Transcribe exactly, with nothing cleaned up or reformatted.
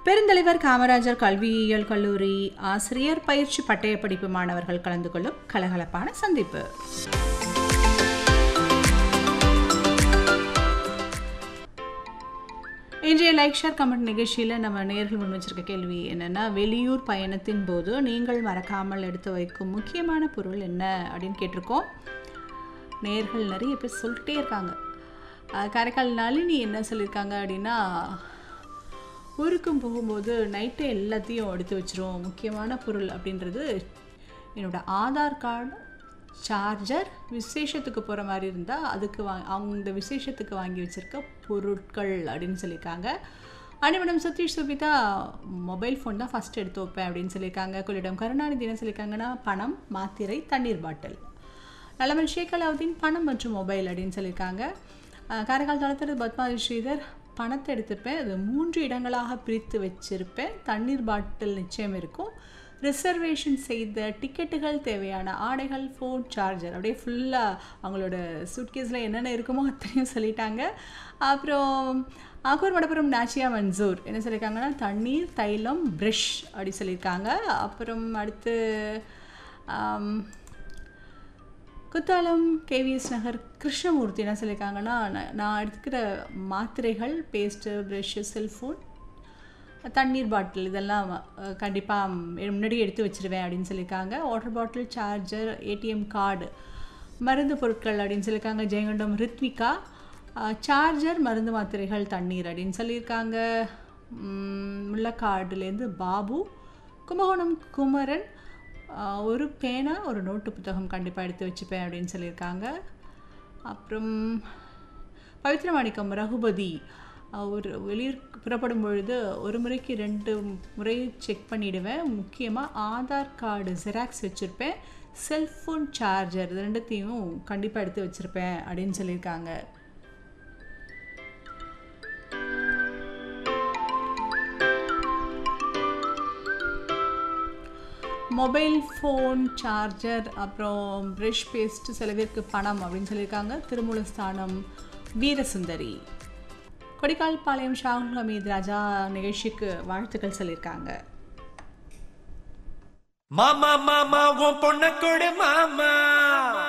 பெருந்தலைவர் காமராஜர் கல்வியியல் கல்லூரி ஆசிரியர் பயிற்சி பட்டய படிப்பு மாணவர்கள் கலந்து கொள்ளும் கலகலப்பான சந்திப்பு. இன்றைய லைக் ஷேர் கமெண்ட் நிகழ்ச்சியில் நம்ம நேயர்கள் முன் வச்சிருக்க கேள்வி என்னென்னா, வெளியூர் பயணத்தின் போது நீங்கள் மறக்காமல் எடுத்து வைக்கும் முக்கியமான பொருள் என்ன அப்படின்னு கேட்டிருக்கோம். நேயர்கள் நிறைய பேர் சொல்லிட்டே இருக்காங்க. காரைக்கால் நளினி என்ன சொல்லியிருக்காங்க அப்படின்னா, ஊருக்கும் போகும்போது நைட்டே எல்லாத்தையும் எடுத்து வச்சிரும். முக்கியமான பொருள் அப்படின்றது என்னோடய ஆதார் கார்டு, சார்ஜர், விசேஷத்துக்கு போகிற மாதிரி இருந்தால் அதுக்கு வா அவங்க விசேஷத்துக்கு வாங்கி வச்சுருக்க பொருட்கள் அப்படின்னு சொல்லியிருக்காங்க. அனிமடம் சதீஷ் சுபிதா மொபைல் ஃபோன் தான் ஃபஸ்ட் எடுத்து வைப்பேன் அப்படின்னு சொல்லியிருக்காங்க. கொள்ளிடம் கருணாநிதி என்ன சொல்லியிருக்காங்கன்னா, பணம், மாத்திரை, தண்ணீர் பாட்டில். நல்லமன் ஷேக் அலாவுதீன் பணம் மற்றும் மொபைல் அப்படின்னு சொல்லியிருக்காங்க. காரைக்கால் தளத்தில் பத்மாதி ஸ்ரீதர் பணத்தை எடுத்துப்பேன், அது மூன்று இடங்களாக பிரித்து வச்சுருப்பேன், தண்ணீர் பாட்டில் நிச்சயம் இருக்கும், ரிசர்வேஷன் செய்த டிக்கெட்டுகள், தேவையான ஆடைகள், ஃபோன், சார்ஜர், அப்படியே ஃபுல்லாக அவங்களோட சூட்கேஸில் என்னென்ன இருக்குமோ அத்தனையும் சொல்லிட்டாங்க. அப்புறம் ஆக்கூர் மடப்புறம் நாச்சியா மன்சூர் என்ன சொல்லியிருக்காங்கன்னா, தண்ணீர், தைலம், ப்ரஷ் அப்படி சொல்லியிருக்காங்க. அப்புறம் அடுத்து குத்தாலம் கேவிஎஸ் நகர் கிருஷ்ணமூர்த்தி என்ன சொல்லியிருக்காங்கன்னா, நான் எடுத்துக்கிற மாத்திரைகள், பேஸ்ட்டு, ப்ரெஷ்ஷு, செல்ஃபோன், தண்ணீர் பாட்டில் இதெல்லாம் கண்டிப்பாக முன்னாடி எடுத்து வச்சுருவேன் அப்படின்னு சொல்லியிருக்காங்க. Water bottle, charger, ATM card, மருந்து பொருட்கள் அப்படின்னு சொல்லியிருக்காங்க. ஜெயங்கொண்டம் ரித்விகா சார்ஜர், மருந்து மாத்திரைகள், தண்ணீர் அப்படின்னு சொல்லியிருக்காங்க. முள்ளக்காடுலேருந்து பாபு, கும்பகோணம் குமரன் ஒரு பேனா, ஒரு நோட்டு புத்தகம் கண்டிப்பாக எடுத்து வச்சுப்பேன் அப்படின்னு சொல்லியிருக்காங்க. அப்புறம் பவித்ரமாணிக்கம் ரகுபதி ஒரு வெளியூர் புறப்படும் பொழுது ஒரு முறைக்கு ரெண்டு முறை செக் பண்ணிவிடுவேன், முக்கியமாக ஆதார் கார்டு ஜெராக்ஸ் வச்சுருப்பேன், செல்ஃபோன், சார்ஜர் இது ரெண்டுத்தையும் கண்டிப்பாக எடுத்து வச்சுருப்பேன் அப்படின்னு சொல்லியிருக்காங்க. மொபைல் ஃபோன், சார்ஜர், அப்புறம் ப்ரஷ், பேஸ்ட்டு, சில பேருக்கு பணம் அப்படின்னு சொல்லியிருக்காங்க. திருமூலஸ்தானம் வீரசுந்தரி. கொடிக்கால் பாளையம் ஷாகுல் ஹமீத் ராஜா நிகழ்ச்சிக்கு வாழ்த்துக்கள் சொல்லியிருக்காங்க. மாமா மாமா உன் பொண்ண கொடு மாமா.